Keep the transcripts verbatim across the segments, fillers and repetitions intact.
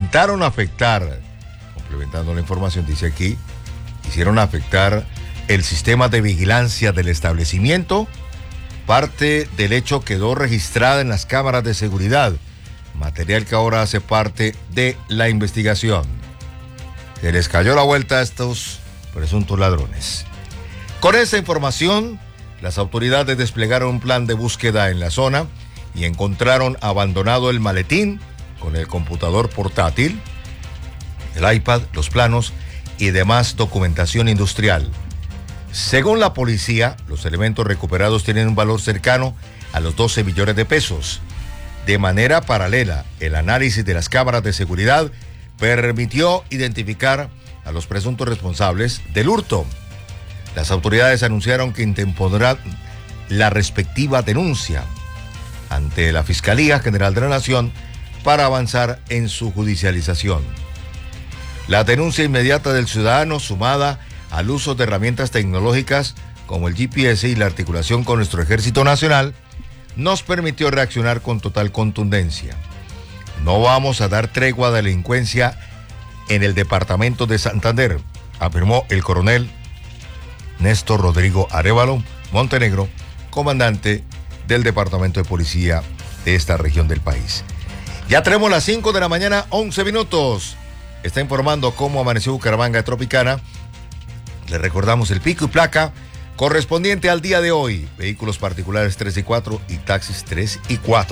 intentaron afectar, complementando la información, dice aquí, quisieron afectar el sistema de vigilancia del establecimiento. Parte del hecho quedó registrada en las cámaras de seguridad, material que ahora hace parte de la investigación. Se les cayó la vuelta a estos presuntos ladrones. Con esta información, las autoridades desplegaron un plan de búsqueda en la zona y encontraron abandonado el maletín con el computador portátil, el iPad, los planos y demás documentación industrial. Según la policía, los elementos recuperados tienen un valor cercano a los doce millones de pesos. De manera paralela, el análisis de las cámaras de seguridad permitió identificar a los presuntos responsables del hurto. Las autoridades anunciaron que interpondrán la respectiva denuncia ante la Fiscalía General de la Nación para avanzar en su judicialización. La denuncia inmediata del ciudadano, sumada al uso de herramientas tecnológicas como el G P S y la articulación con nuestro Ejército Nacional, nos permitió reaccionar con total contundencia. No vamos a dar tregua a la delincuencia en el departamento de Santander, afirmó el coronel Néstor Rodrigo Arévalo Montenegro, comandante del Departamento de Policía de esta región del país. Ya tenemos las cinco de la mañana, once minutos. Está informando cómo amaneció Bucaramanga Tropicana. Le recordamos el pico y placa correspondiente al día de hoy. Vehículos particulares tres y cuatro y taxis tres y cuatro.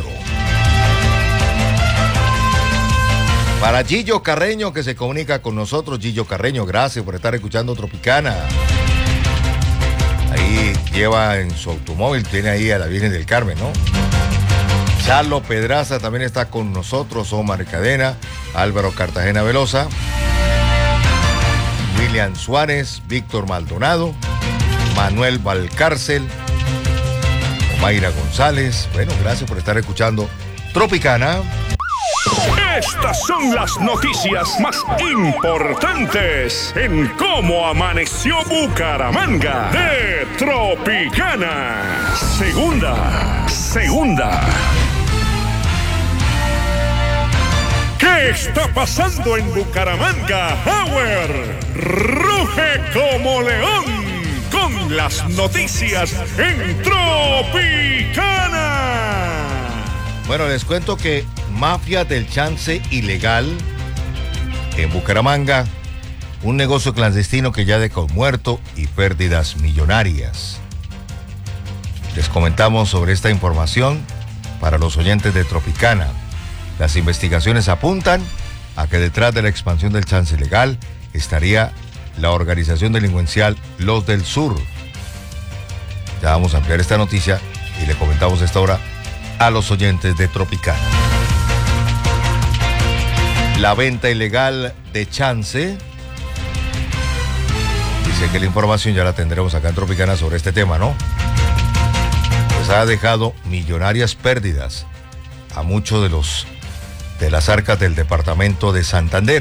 Para Gillo Carreño, que se comunica con nosotros. Gillo Carreño, gracias por estar escuchando Tropicana. Ahí lleva en su automóvil, tiene ahí a la Virgen del Carmen, ¿no? Charlo Pedraza también está con nosotros. Omar Cadena, Álvaro Cartagena Velosa, William Suárez, Víctor Maldonado, Manuel Valcárcel, Mayra González. Bueno, gracias por estar escuchando Tropicana. Estas son las noticias más importantes en cómo amaneció Bucaramanga de Tropicana. Segunda, segunda. ¿Qué está pasando en Bucaramanga? Power ruge como león con las noticias en Tropicana. Bueno, les cuento que mafia del chance ilegal en Bucaramanga, un negocio clandestino que ya dejó muerto y pérdidas millonarias. Les comentamos sobre esta información para los oyentes de Tropicana. Las investigaciones apuntan a que detrás de la expansión del chance ilegal estaría la organización delincuencial Los del Sur. Ya vamos a ampliar esta noticia y le comentamos a esta hora a los oyentes de Tropicana. La venta ilegal de chance. Dice que la información ya la tendremos acá en Tropicana sobre este tema, ¿no? Pues ha dejado millonarias pérdidas a muchos de los de las arcas del departamento de Santander.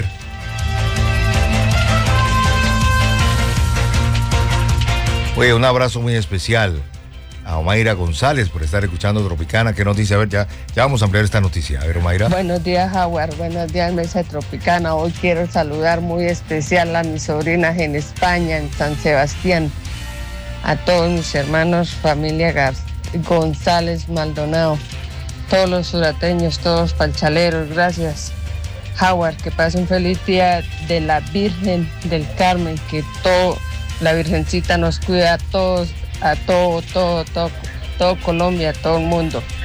Oye, un abrazo muy especial a Omaira González por estar escuchando Tropicana. ¿Qué nos dice? A ver, ya, ya vamos a ampliar esta noticia. A ver, Omaira. Buenos días, Jaguar. Buenos días, Mesa Tropicana. Hoy quiero saludar muy especial a mis sobrinas en España, en San Sebastián. A todos mis hermanos, familia Gar- González Maldonado. Todos los surateños, todos los palchaleros, gracias. Jaguar, que pase un feliz día de la Virgen del Carmen, que todo, la Virgencita nos cuida a todos, a todo, todo, todo, todo Colombia, a todo el mundo.